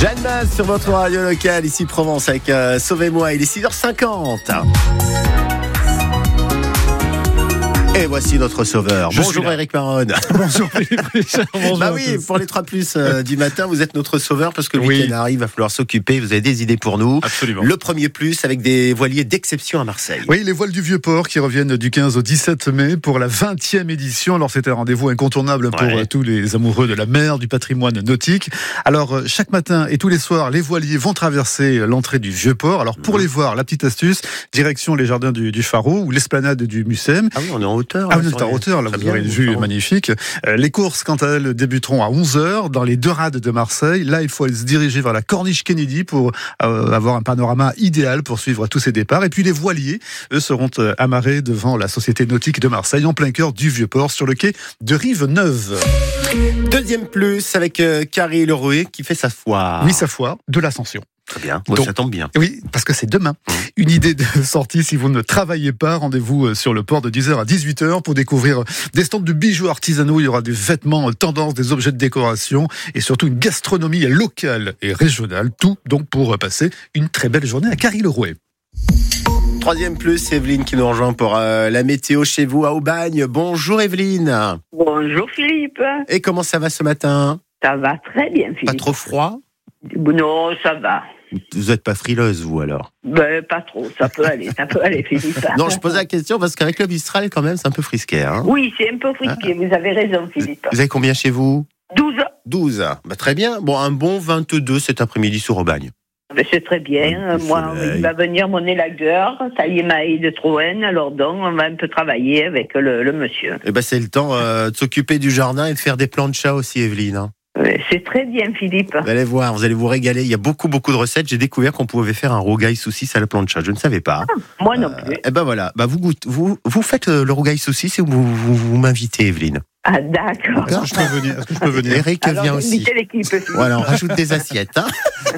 Jeanne Masse sur votre radio locale, ici Provence, avec Sauvez-moi, il est 6h50. Et voici notre sauveur. Bonjour Eric Maronne. Bonjour Philippe Richard. Bonjour bah oui, pour les 3+ du matin, vous êtes notre sauveur parce que le week-end arrive, il va falloir s'occuper. Vous avez des idées pour nous. Absolument. Le premier plus avec des voiliers d'exception à Marseille. Oui, les voiles du Vieux-Port qui reviennent du 15 au 17 mai pour la 20e édition. Alors c'est un rendez-vous incontournable pour tous les amoureux de la mer, du patrimoine nautique. Alors chaque matin et tous les soirs, les voiliers vont traverser l'entrée du Vieux-Port. Alors pour les voir, la petite astuce, direction les jardins du Pharo ou l'esplanade du Mucem. Ah oui, on est en hauteur. Ah, on est en hauteur, là, vous aurez une vue magnifique. Les courses, quant à elles, débuteront à 11h dans les deux rades de Marseille. Là, il faut aller se diriger vers la Corniche Kennedy pour avoir un panorama idéal pour suivre tous ces départs. Et puis les voiliers, eux, seront amarrés devant la Société Nautique de Marseille, en plein cœur du Vieux-Port, sur le quai de Rive-Neuve. Deuxième plus avec Carrie Lerouet qui fait sa foire. Oui, sa foire de l'Ascension. Très bien, donc, ça tombe bien. Oui, parce que c'est demain. Une idée de sortie si vous ne travaillez pas. Rendez-vous sur le port de 10h à 18h pour découvrir des stands de bijoux artisanaux. Il y aura des vêtements tendances, des objets de décoration et surtout une gastronomie locale et régionale. Tout donc pour passer une très belle journée à Carry-le-Rouet. Troisième plus, c'est Evelyne qui nous rejoint pour la météo chez vous à Aubagne. Bonjour Evelyne. Bonjour Philippe. Et comment ça va ce matin ? Ça va très bien Philippe. Pas trop froid ? Non, ça va. Vous n'êtes pas frileuse, vous, alors ? Ben, pas trop, ça peut aller Philippe. Non, je pose la question parce qu'avec le Mistral, quand même, c'est un peu frisqué. Hein, oui, c'est un peu frisqué, vous avez raison Philippe. Vous avez combien chez vous ? 12. Bah, très bien. Bon, un bon 22 cet après-midi sur Aubagne. Ben, c'est très bien. Moi, il va venir mon élagueur, tailler ma haie de Troène, alors donc on va un peu travailler avec le monsieur. Eh ben, c'est le temps de s'occuper du jardin et de faire des plans de chat aussi, Evelyne. Hein. C'est très bien, Philippe. Vous allez voir, vous allez vous régaler. Il y a beaucoup de recettes. J'ai découvert qu'on pouvait faire un rougail saucisse à la plancha. Je ne savais pas. Moi non plus. Eh ben voilà. Bah vous faites le rougail saucisse et vous m'invitez, Evelyne. Ah, d'accord. Est-ce que je peux venir Eric vient aussi. L'équipe, voilà, on rajoute des assiettes. Hein.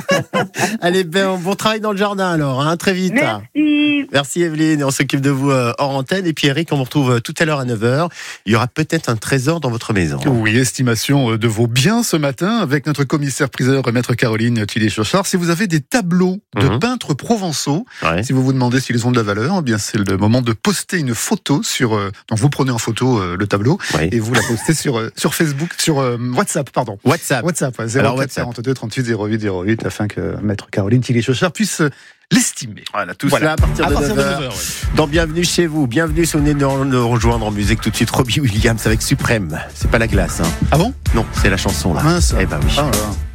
Allez, bon travail dans le jardin alors. Hein, très vite. Merci Evelyne. Et on s'occupe de vous hors antenne. Et puis Eric, on vous retrouve tout à l'heure à 9h. Il y aura peut-être un trésor dans votre maison. Oui, estimation de vos biens ce matin avec notre commissaire-priseur, maître Caroline Tillet-Chauchard. Si vous avez des tableaux de peintres provençaux, si vous vous demandez s'ils ont de la valeur, eh bien c'est le moment de poster une photo sur. Donc vous prenez en photo le tableau et vous la postez sur Facebook, sur WhatsApp, pardon. WhatsApp, 04 42 38 08 08 afin que maître Caroline Tillet-Chauchard puisse l'estimer. Voilà, tout cela à partir de 9h. Dans Bienvenue chez vous. Bienvenue si vous venez de nous rejoindre en musique tout de suite. Robbie Williams avec Suprême. C'est pas la glace. Hein. Ah bon ? Non, c'est la chanson là. Mince. Eh ben oui. Ah,